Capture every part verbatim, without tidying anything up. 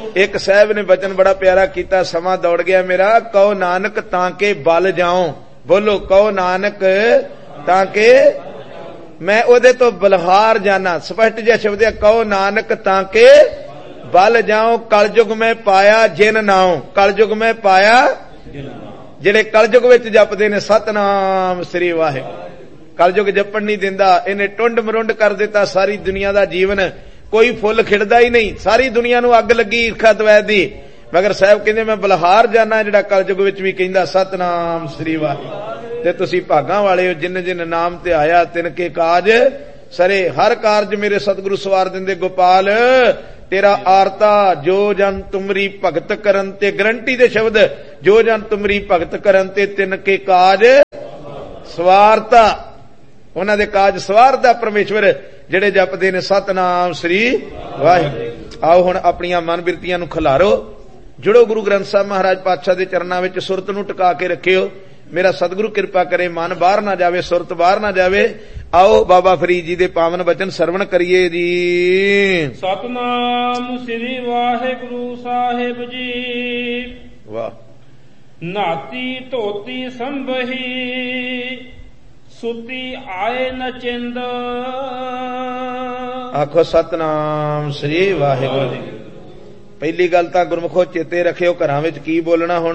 एक साहब ने वचन बड़ा प्यारा किया, समा दौड़ गया मेरा। कहो नानक ताके बल जाऊं, बोलो कहो नानक ताके मैं ओदे तो बलहार जाना। स्पष्ट जिहा शब्द है, कहो नानक ताके बल जाऊं, कलयुग में पाया जिन नाऊं। कलयुग में पाया ਜਿਹੜੇ कलयुग विच जपदे ने सतनाम श्री वाहिगुरू। कलयुग जपण नहीं दिंदा, इन्हें टुंड मरुंड कर दिता सारी दुनिया दा जीवन। कोई फुल खिड़दा ही नहीं, सारी दुनिया नूं अग लगी ईर्खा द्वैत दी। मगर साहब कहंदे मैं बलहार जाना, जिहड़ा कलयुग विच भी कहंदा सतनाम श्री वाहिगुरू। ते तुसीं भागां वाले हो, जिन जिन नाम ते आया तिनके काज सरे। हर कारज मेरे सतगुरु सवार दिंदे गोपाल तेरा आरता। जो जन तुमरी भगत करन ते, गारंटी दे शब्द, जो जन तुमरी भगत करन ते तिनके काज सवारता। उन्हां दे काज सवारदा परमेश्वर जिहड़े जपदे ने सतनाम श्री वाहिगुरू। आओ हुण अपणियां मन बिरतियां नूं खिलारो, जुड़ो गुरु ग्रंथ साहिब महाराज पातशाह दे चरनां विच, सुरत नूं टिका के रखियो। मेरा सतगुरु कृपा करे, मन बाहर ना जावे, सुरत बाहर ना जावे। आओ बाबा फरीद जी दे पावन वचन सरवण करिए जी। सतनाम श्री वाहिगुरु साहिब जी। वाह। नाती धोती संभही सुती आए नचिंद। आखो सतनाम श्री वाहिगुरू जी। पहली गल तां गुरमुखो चेते रखियो, घरां विच की बोलना हुण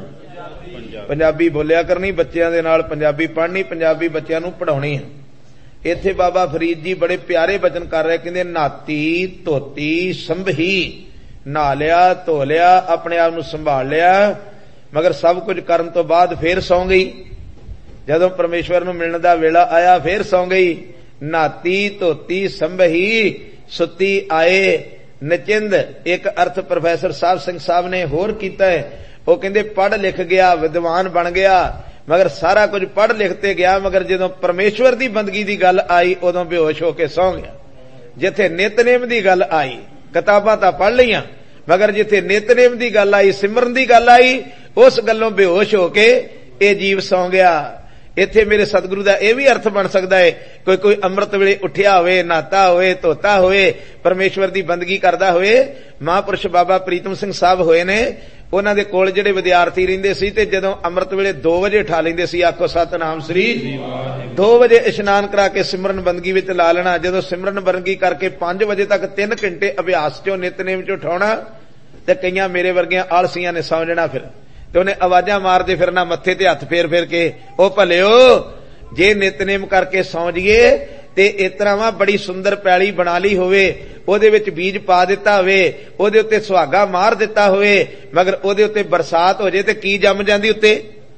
पंजाबी बोलिया करनी, बच्चों के नाल पंजाबी पढ़नी, पंजाबी बच्चों नूं पढ़ाउणी है। इत्थे बाबा फरीद जी बड़े प्यारे वचन कर रहे, कहंदे नाती धोती संभही। नहा लिया, धो लिया, अपने आप नूं संभाल लिया, मगर सब कुछ करन तो बाद फिर सौ गई। जदों परमेश्वर नूं मिलण दा वेला आया फिर सौ गई। नाती धोती संभही सुती आए नचिंद। एक अर्थ प्रोफैसर साहब सिंह साहब ने होर कीता है, वो कहंदे पढ़ लिख गया, विद्वान बन गया, मगर सारा कुछ पढ़ लिखते गया, मगर जदों परमेश्वर दी बंदगी दी गल आई उदों बेहोश होके सौ गया। जिथे नितनेम दी गल आई, किताबां तां पढ़ लईआं, मगर जिथे नितनेम दी गल आई, सिमरन दी गल आई, उस गल्लों बेहोश होके ये जीव सौ गया। इत्थे मेरे सतगुरु दा यह भी अर्थ बन सकता है, कोई कोई अमृत वेले उठिया होवे, नहाता होवे, धोता होवे, परमेश्वर दी बंदगी करदा होवे। महापुरुष बाबा प्रीतम सिंह साहब होए ने, उन्हां दे कोल जिहड़े विद्यार्थी रहिंदे सी ते जदों अमृत वेले दो वजे उठा लैंदे सी। आखो सतनाम श्री। दो वजे इशनान करा के सिमरन बंदगी विच ला लेना। जदों सिमरन बंदगी करके पांच वजे तक तीन घंटे अभ्यास चों नितनेम चों उठाउणा, ते कईयां मेरे वर्गियां आलसियां ने सौ जाना। फिर ते उन्हें आवाजां मारदे फिरना, मत्थे ते हत्थ फेर फेर के, ओ भलिओ जे नितनेम करके सौ जाइए ते इस तरह वा बड़ी सुंदर पैली बना ली होवे, ओदे विच बीज पा दिता होवे, ओदे उत्ते सुहागा मार दिता होवे, मगर ओदे उत्ते बरसात हो जाए ते की जम जांदी उत्ते,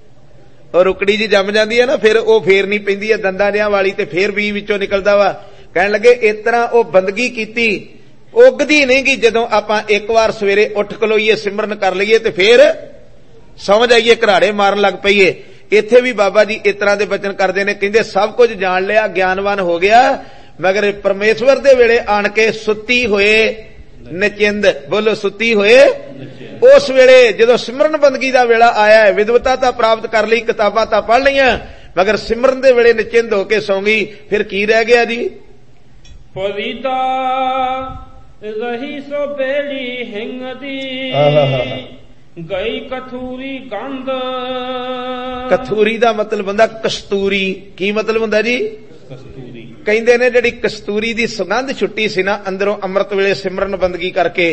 और रुकड़ी जी जम जांदी है ना, फिर ओ फेरनी पैंदी है दंदां जिहां वाली, ते फिर बीज विचों निकलदा वा। कहण लगे इस तरह ओ बंदगी कीती, उगदी नहीं गी। जदों आपां एक वार सवेरे उठ खलोईए, सिमरन कर लईए ते फिर सौ जाइए, घराड़े मारन लग पईए। इत्थे भी बाबा जी इस तरह के वचन करते हैं, कहते सब कुछ जान लिया, ज्ञानवान हो गया, मगर परमेश्वर दे वेले आण के सुती होए नचिंद। बोलो सुती होए। उस वेले जदों सिमरन बंदगी दा वेला आया है, विद्वता तां प्राप्त कर ली, किताबां तां पढ़ लईआं, मगर सिमरन दे वेले नचिंद होके सौ गई। फिर की रह गया जी? फरीदा रही सो बेड़ी हिंग दी गई कथूरी गंध। कथूरी दा मतलब हुंदा कस्तूरी। की मतलब हुंदा जी? कस्तूरी। कहंदे ने जिहड़ी कस्तूरी दी सुगंध छुट्टी सी ना अंदरों अमृत वेले सिमरन बंदगी करके,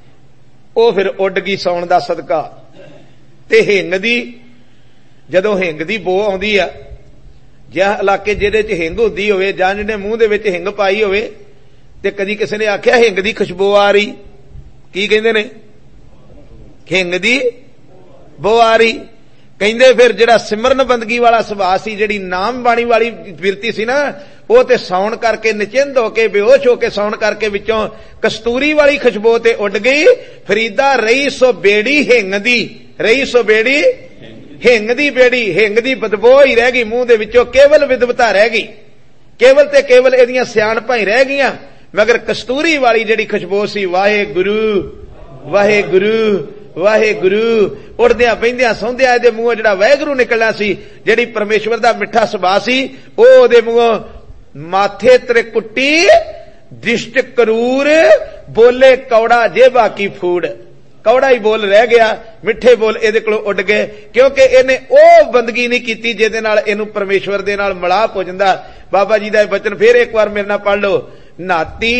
ओ फिर उड गई सौण दा सदका। ते हिंग दी जदों हिंग दी बो आउंदी आ, जिह इलाके जिहदे च हिंग हुंदी होवे जां जिहने मूंह दे विच हिंग पाई होवे, ते कदी किसी ने आख्या हिंग दी खुशबू आ रही, की कहंदे ने? हिंग दी बो आ रही। कहंदे फिर जिहड़ा सिमरन बंदगी वाला सुभाਅ सी, जिहड़ी नाम बाणी वाली बिरती सी ना, वो ते सौण करके निचिंद होके बेहोश होके सौण करके विचों कस्तूरी वाली खुशबू ते उड गई। फरीदा रही सो बेड़ी हिंग दी, रही सो बेड़ी हिंग दी बेड़ी, हिंग दी बदबू ही रह गई मूंह दे विचों, केवल विद्वता रह गई, केवल ते केवल इहदियां सियाणपां ही रह गईयां, मगर कस्तूरी वाली जिहड़ी खुशबू सी, वाहे गुरु वाहे गुरु वाहे गुरु, उड़दियां बहिंदियां सौंदियां इहदे मूंहों जिहड़ा वाहिगुरू निकलना सी, जिहड़ी परमेश्वर दा मिठा सुभाਅ सी, ओ ओहदे मूंहों माथे त्रिकुटी दिष्ट करूर बोले कौड़ा जेबा की फूड़। ਕੌੜਾ ਹੀ ਬੋਲ ਰਹਿ ਗਿਆ, ਮਿੱਠੇ ਬੋਲ ਇਹਦੇ ਕੋਲੋਂ ਉੱਡ ਗਏ, ਕਿਉਂਕਿ ਇਹਨੇ ਉਹ ਬੰਦਗੀ ਨਹੀਂ ਕੀਤੀ ਜਿਹਦੇ ਨਾਲ ਇਹਨੂੰ ਪਰਮੇਸ਼ਵਰ ਦੇ ਨਾਲ ਮਿਲਾਪ ਹੋ ਜਾਂਦਾ। ਬਾਬਾ ਜੀ ਦਾ ਇਹ ਬਚਨ ਫੇਰ ਇੱਕ ਵਾਰ ਮੇਰੇ ਨਾਲ ਪੜ੍ਹ ਲਓ। ਨਾਤੀ